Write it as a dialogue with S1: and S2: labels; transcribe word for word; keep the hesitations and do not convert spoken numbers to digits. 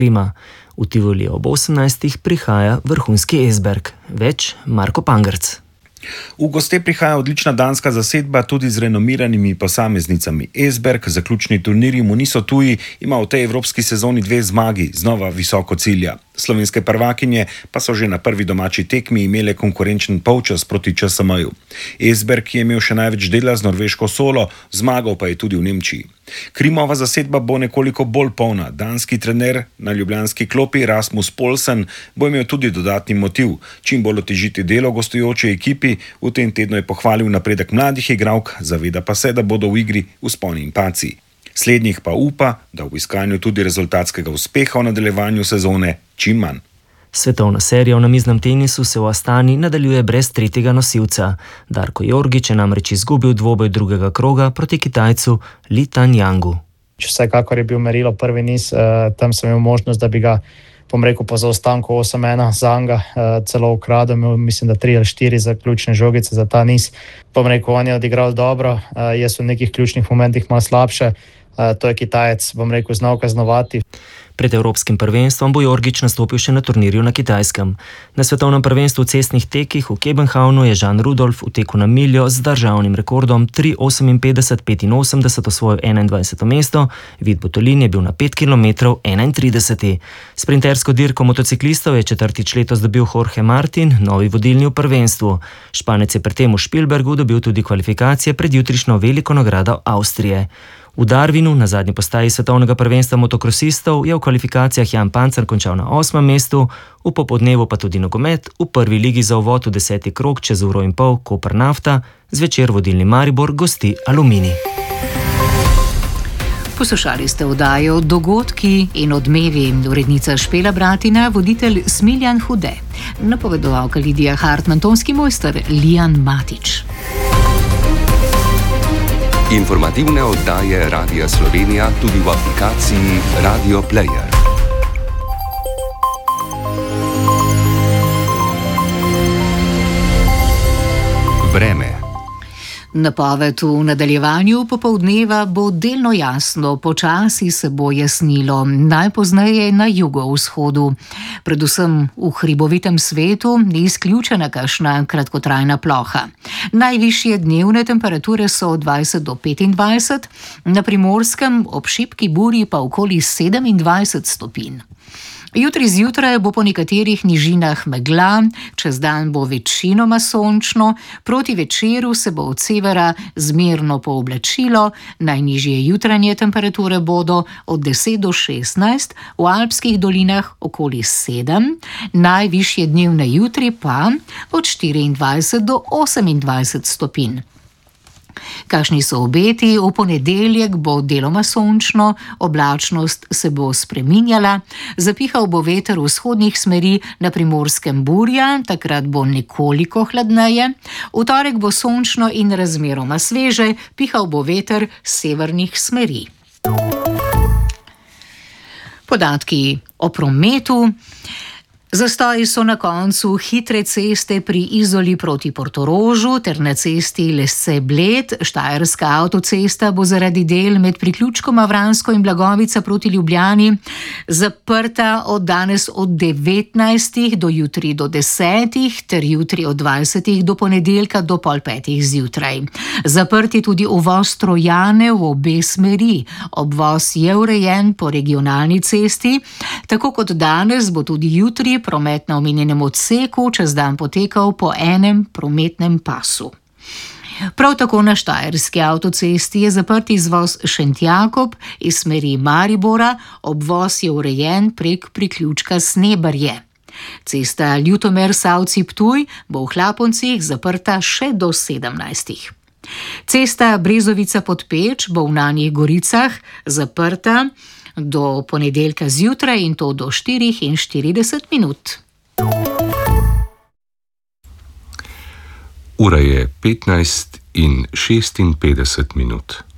S1: Rima. V Tivoli ob osemnajstih prihaja vrhunski Esberg. Več Marko Pangerc.
S2: V goste prihaja odlična danska zasedba tudi z renomiranimi posameznicami. Esberg, zaključni turnirji mu niso tuji, ima v tej evropski sezoni dve zmagi, znova visoko cilja. Slovenske prvakinje pa so že na prvi domači tekmi imele konkurenčen polčas proti Č S M-ju. Esberg je imel še največ dela z norveško Solo, zmagal pa je tudi v Nemčiji. Krimova zasedba bo nekoliko bolj polna. Danski trener na ljubljanski klopi Rasmus Poulsen bo imel tudi dodatni motiv, čim bolj otežiti delo gostujoči ekipi. V tem tednu je pohvalil napredek mladih igralk, zaveda pa se, da bodo v igri vzponi in padci. Slednjih pa upa, da v iskanju tudi rezultatskega uspeha v nadaljevanju sezone čim manj.
S1: Svetovna serija v namiznem tenisu se v Astani nadaljuje brez tretjega nosilca. Darko Jorgić je namreč izgubil dvoboj drugega kroga proti Kitajcu Li Tanyangu.
S3: Vsekakor je bil merilo prvi niz, tam sem imel možnost, da bi ga, bom rekel, po zaostanku osem ena zanga celo ukradel, mislim, da tri ali štiri zaključne žogice za ta niz. Bom rekel, on je odigral dobro, jaz v nekih ključnih momentih malo slabše, to je Kitajec, bom rekel, znal kaznovati.
S1: Pred evropskim prvenstvom bo Jorgić nastopil še na turnirju na Kitajskem. Na svetovnem prvenstvu v cestnih tekih v Kebenhavnu je Jan Rudolf v teku na miljo z državnim rekordom tri oseminpetdeset petinosemdeset osvojil enaindvajseto mesto, Vid Botolin je bil na pet kilometrov enaintrideseti. Sprintersko dirko motociklistov je četrtič letos dobil Jorge Martin, novi vodilni v prvenstvu. Španec je pri tem v Špilbergu dobil tudi kvalifikacije pred jutrišnjo veliko nagrado Avstrije. V Darwinu, na zadnji postaji svetovnega prvenstva motokrosistov, je v kvalifikacijah Jan Pancer končal na osmem mestu, v popodnevu pa tudi nogomet, v prvi ligi za uvod v deseti krog čez uro in pol Koper Nafta, zvečer vodilni Maribor gosti Aluminij.
S4: Poslušali ste oddajo Dogodki in odmevi, urednica Špela Bratina, voditelj Smiljan Hude, napovedovalka Lidija Hartman, tonski mojster Lijan Matič.
S5: Informativne oddaje Radia Slovenija tudi v aplikaciji Radio Player. Vreme.
S4: Napoved v nadaljevanju popoldneva bo delno jasno, počasi se bo jasnilo, najpozneje na jugovzhodu. Predvsem v hribovitem svetu ni izključena kakšna kratkotrajna ploha. Najvišje dnevne temperature so od dvajset do petindvajset, na Primorskem ob šibki burji pa okoli sedemindvajset stopinj. Jutri zjutraj bo po nekaterih nižinah megla, čez dan bo večinoma sončno, proti večeru se bo od severa zmerno pooblačilo, najnižje jutranje temperature bodo od deset do šestnajst, v alpskih dolinah okoli sedem, najvišje dnevne jutri pa od štiriindvajset do osemindvajset stopinj. Kakšni so obeti? V ponedeljek bo deloma sončno, oblačnost se bo spreminjala, zapihal bo veter vzhodnih smeri, na Primorskem burja, takrat bo nekoliko hladneje, v torek bo sončno in razmeroma sveže, pihal bo veter severnih smeri. Podatki o prometu. Zastoji so na koncu hitre ceste pri Izoli proti Portorožu ter na cesti Lesce-Bled. Štajerska avtocesta bo zaradi del med priključkoma Vransko in Blagovica proti Ljubljani zaprta od danes od devetnajstih do jutri do desetih ter jutri od dvajsetih do ponedeljka do pol petih zjutraj. Zaprt je tudi uvoz Trojane v obe smeri. Obvoz je urejen po regionalni cesti, tako kot danes bo tudi jutri promet na omenjenem odseku čez dan potekal po enem prometnem pasu. Prav tako na Štajerski avtocesti je zaprt izvoz Šentjakob iz smeri Maribora, obvoz je urejen prek priključka Snebarje. Cesta Ljutomer-Savci-Ptuj bo v Hlaponcih zaprta še do sedemnajstih. Cesta Brezovica-Podpeč bo v Nanjih Goricah zaprta do ponedeljka zjutraj in to do štiriinštirideset minut.
S5: Ura je petnajst in šestinpetdeset minut.